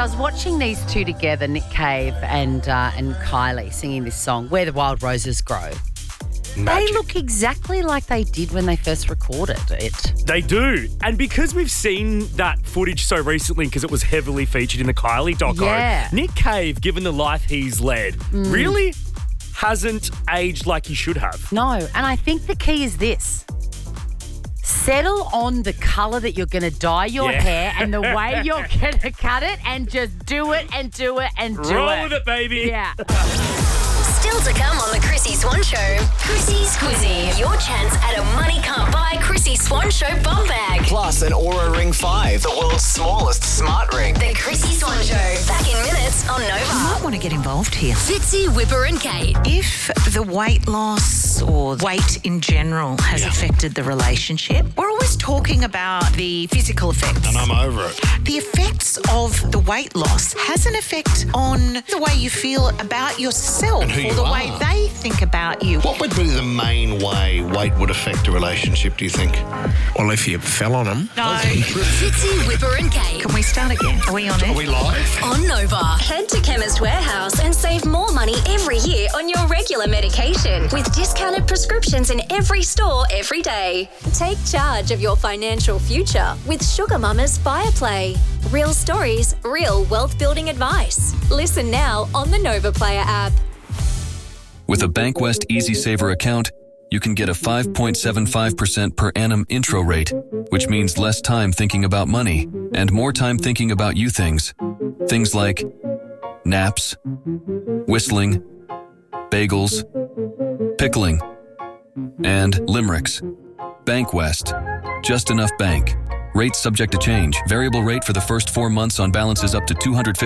I was watching these two together, Nick Cave and Kylie, singing this song, Where the Wild Roses Grow. Magic. They look exactly like they did when they first recorded it. They do. And because we've seen that footage so recently, because it was heavily featured in the Kylie doco, Yeah. Nick Cave, given the life he's led, really hasn't aged like he should have. No, and I think the key is this. Settle on the colour that you're going to dye your hair and the way you're going to cut it, and just do it and do it and do Roll it. with it, baby. Yeah. Still to come on the Chrissy Swan Show. Chrissy's Quizzy. Your chance at a money can't buy Chrissy Swan Show bum bag. Plus an Aura Ring 5, the world's smallest smart ring. The Chrissy Swan Show. Back in minutes on You Nova. might want to get involved here. Fitzy, Whipper and Kate. If the weight loss or weight in general has affected the relationship, we're always talking about the physical effects. And I'm over it. The effects of the weight loss has an effect on the way you feel about yourself And who or you the are. way they think about you. What would be the main way weight would affect a relationship, do you think? Well, if you fell on them. No. Fitzy, Whipper and Kate. Can we start again? Are we on it? Are we live? On Nova. Head to Chemist Warehouse and save more money every year on your regular medication with discounted prescriptions in every store every day. Take charge of your financial future with Sugar Mama's Fireplay. Real stories, real wealth building advice. Listen now on the Nova Player app. With a Bankwest Easy Saver account, you can get a 5.75% per annum intro rate, which means less time thinking about money and more time thinking about you things. Things like naps, whistling, bagels, pickling, and limericks. Bankwest. Just enough bank. Rates subject to change. Variable rate for the first 4 months on balances up to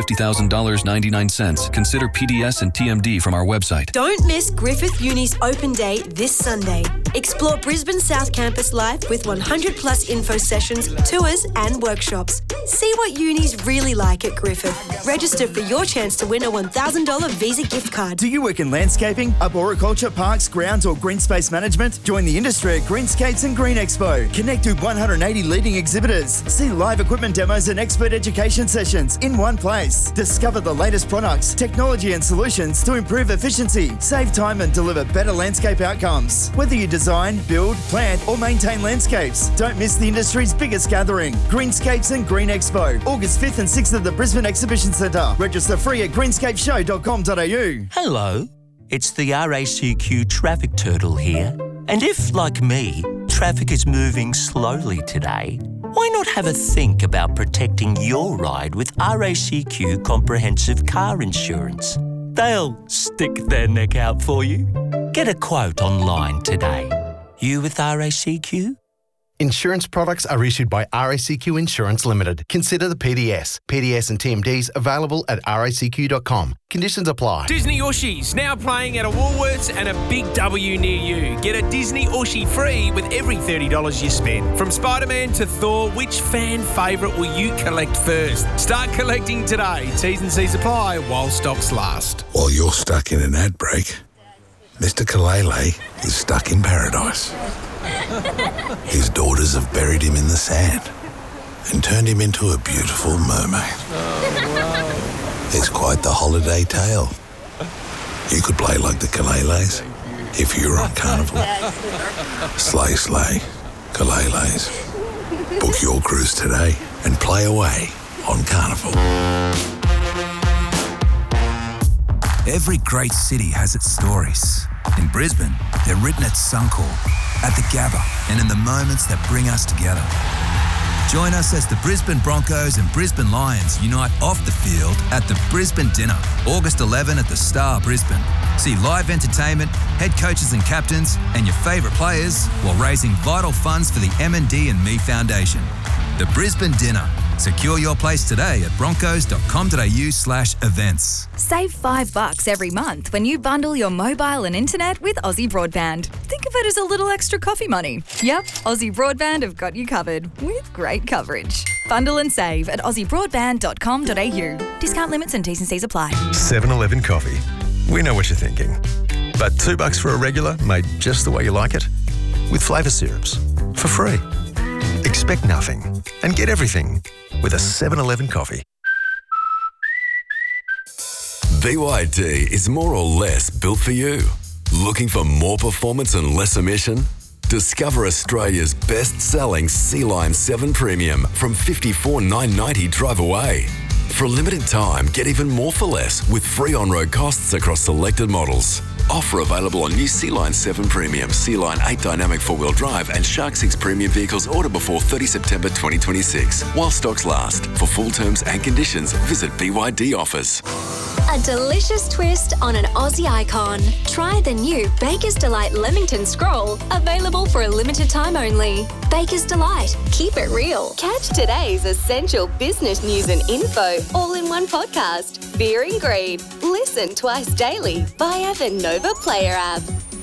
$250,000.99. Consider PDS and TMD from our website. Don't miss Griffith Uni's open day this Sunday. Explore Brisbane South Campus live with 100 plus info sessions, tours and workshops. See what uni's really like at Griffith. Register for your chance to win a $1,000 Visa gift card. Do you work in landscaping, arboriculture, parks, grounds or green space management? Join the industry at Greenscapes and Green Expo. Connect with 180 leading exhibitors. See live equipment demos and expert education sessions in one place. Discover the latest products, technology and solutions to improve efficiency, save time and deliver better landscape outcomes. Whether you design, build, plant or maintain landscapes, don't miss the industry's biggest gathering. Greenscapes and Green Expo, August 5th and 6th at the Brisbane Exhibition Centre. Register free at greenscapeshow.com.au. Hello, it's the RACQ Traffic Turtle here. And if, like me, traffic is moving slowly today, why not have a think about protecting your ride with RACQ Comprehensive Car Insurance? They'll stick their neck out for you. Get a quote online today. You with RACQ? Insurance products are issued by RACQ Insurance Limited. Consider the PDS. PDS and TMDs available at racq.com. Conditions apply. Disney Ushies now playing at a Woolworths and a Big W near you. Get a Disney Ushie free with every $30 you spend. From Spider-Man to Thor, which fan favourite will you collect first? Start collecting today. T's and C's apply while stocks last. While you're stuck in an ad break, Mr. Kalele is stuck in paradise. His daughters have buried him in the sand and turned him into a beautiful mermaid. It's quite the holiday tale. You could play like the Kaleles if you were on Carnival. Slay, slay, Kaleles. Book your cruise today and play away on Carnival. Every great city has its stories. In Brisbane, they're written at Suncorp, at the Gabba, and in the moments that bring us together. Join us as the Brisbane Broncos and Brisbane Lions unite off the field at the Brisbane Dinner, August 11 at the Star Brisbane. See live entertainment, head coaches and captains, and your favourite players while raising vital funds for the M&D and Me Foundation. The Brisbane Dinner. Secure your place today at broncos.com.au/events. Save $5 every month when you bundle your mobile and internet with Aussie Broadband. Think of it as a little extra coffee money. Yep, Aussie Broadband have got you covered with great coverage. Bundle and save at aussiebroadband.com.au. Discount limits and T's and C's apply. 7-Eleven coffee. We know what you're thinking. But $2 for a regular made just the way you like it? With flavour syrups. For free. Expect nothing and get everything with a 7-Eleven coffee. BYD is more or less built for you. Looking for more performance and less emission? Discover Australia's best-selling Sea-Line 7 Premium from $54,990 drive away. For a limited time, get even more for less with free on-road costs across selected models. Offer available on new Sea-Line 7 Premium, Sea-Line 8 Dynamic 4-wheel drive and Shark 6 Premium vehicles order before 30 September 2026. While stocks last. For full terms and conditions, visit BYD Offers. A delicious twist on an Aussie icon. Try the new Baker's Delight Leamington Scroll, available for a limited time only. Baker's Delight. Keep it real. Catch today's essential business news and info all in one podcast. Fear and Greed. Listen twice daily via the Nova Player app.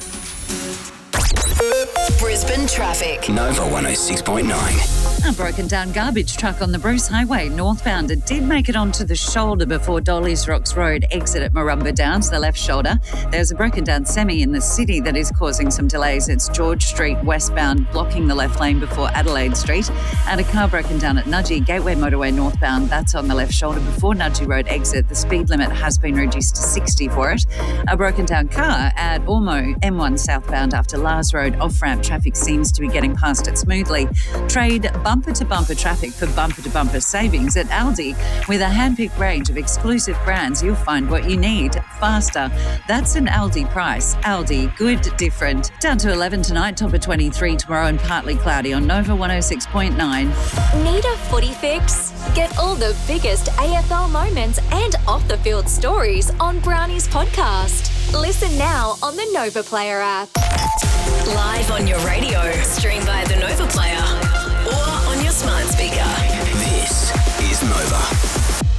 Brisbane traffic. Nova 106.9. A broken down garbage truck on the Bruce Highway northbound. It did make it onto the shoulder before Dolly's Rocks Road exit at Marumba down to the left shoulder. There's a broken down semi in the city that is causing some delays. It's George Street westbound, blocking the left lane before Adelaide Street. And a car broken down at Nudgee Gateway Motorway northbound. That's on the left shoulder before Nudgee Road exit. The speed limit has been reduced to 60 for it. A broken down car at Ormo M1 southbound after Lars Road off-ramp. Traffic seems to be getting past it smoothly. Trade bumper-to-bumper traffic for bumper-to-bumper savings at Aldi. With a hand-picked range of exclusive brands, you'll find what you need faster. That's an Aldi price. Aldi, good, different. Down to 11 tonight, top of 23 tomorrow and partly cloudy on Nova 106.9. Need a footy fix? Get all the biggest AFL moments and off-the-field stories on Brownie's podcast. Listen now on the Nova Player app. Live on your radio. Stream via the Nova Player or on your smart speaker. This is Nova.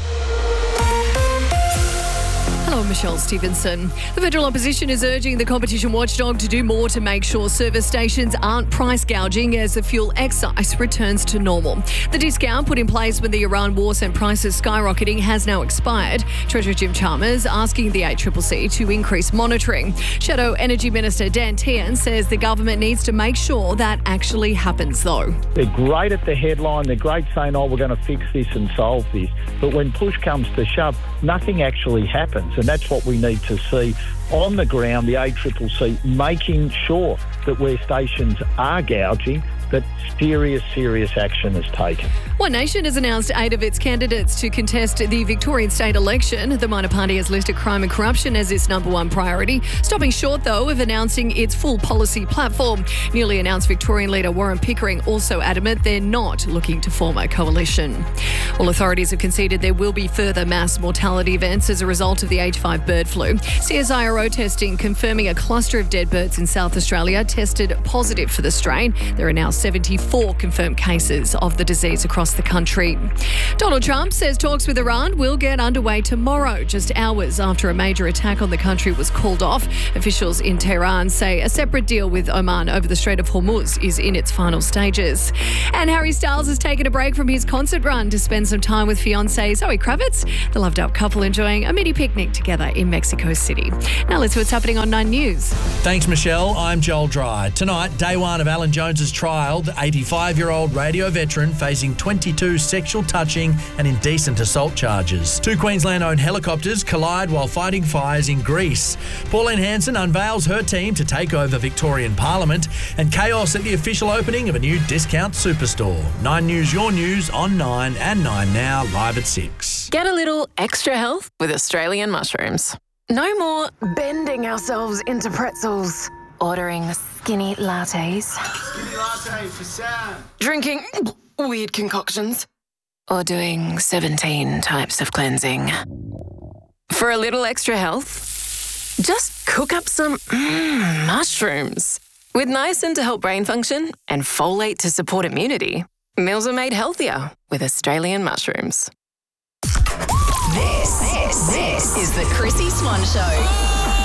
Hello, Michelle Stevenson. The federal opposition is urging the competition watchdog to do more to make sure service stations aren't price gouging as the fuel excise returns to normal. The discount put in place when the Iran war sent prices skyrocketing has now expired. Treasurer Jim Chalmers asking the ACCC to increase monitoring. Shadow Energy Minister Dan Tehan says the government needs to make sure that actually happens, though. They're great at the headline. They're great saying, oh, we're going to fix this and solve this. But when push comes to shove, nothing actually happens. And that's what we need to see on the ground, the ACCC making sure that where stations are gouging, that serious action is taken. One Nation has announced 8 of its candidates to contest the Victorian state election. The minor party has listed crime and corruption as its number one priority, stopping short, though, of announcing its full policy platform. Newly announced Victorian leader Warren Pickering also adamant they're not looking to form a coalition. All authorities have conceded there will be further mass mortality events as a result of the H5 bird flu. CSIRO testing confirming a cluster of dead birds in South Australia tested positive for the strain. There are now 74 confirmed cases of the disease across the country. Donald Trump says talks with Iran will get underway tomorrow, just hours after a major attack on the country was called off. Officials in Tehran say a separate deal with Oman over the Strait of Hormuz is in its final stages. And Harry Styles has taken a break from his concert run to spend some time with fiancée Zoe Kravitz, the loved-up couple enjoying a mini picnic together in Mexico City. Now let's see what's happening on 9 News. Thanks, Michelle. I'm Joel Dry. Tonight, day one of Alan Jones's trial. The 85-year-old radio veteran facing 22 sexual touching and indecent assault charges. 2 Queensland-owned helicopters collide while fighting fires in Greece. Pauline Hanson unveils her team to take over Victorian Parliament, and chaos at the official opening of a new discount superstore. 9 News, your news on 9 and 9 Now, live at 6. Get a little extra health with Australian mushrooms. No more bending ourselves into pretzels, ordering skinny lattes. Skinny latte for Sam. Drinking weird concoctions. Or doing 17 types of cleansing. For a little extra health, just cook up some mushrooms. With niacin to help brain function and folate to support immunity, meals are made healthier with Australian mushrooms. This is the Chrissy Swan Show.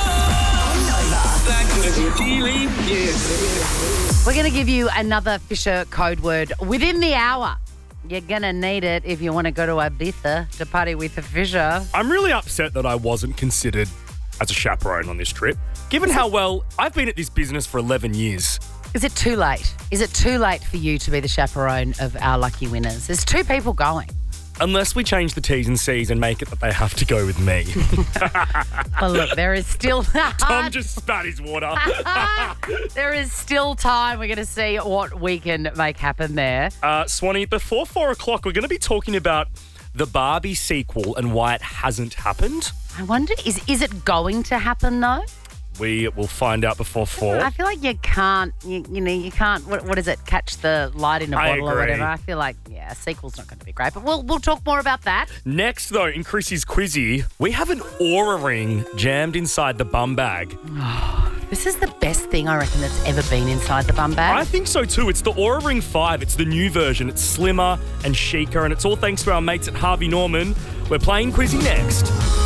We're going to give you another Fisher code word within the hour. You're going to need it if you want to go to Ibiza to party with the Fisher. I'm really upset that I wasn't considered as a chaperone on this trip, given how well I've been at this business for 11 years. Is it too late? Is it too late for you to be the chaperone of our lucky winners? There's 2 people going. Unless we change the T's and C's and make it that they have to go with me. Well, look, there is still... Tom just spat his water. There is still time. We're going to see what we can make happen there. Swanee, before 4 o'clock, we're going to be talking about the Barbie sequel and why it hasn't happened. I wonder, is it going to happen, though? We will find out before 4. I feel like you can't, you can't, what is it, catch the light in a bottle or whatever. I feel like, a sequel's not going to be great, but we'll talk more about that. Next, though, in Chrissy's Quizzy, we have an Oura ring jammed inside the bum bag. This is the best thing, I reckon, that's ever been inside the bum bag. I think so, too. It's the Oura Ring 5. It's the new version. It's slimmer and chicer, and it's all thanks to our mates at Harvey Norman. We're playing Quizzy next.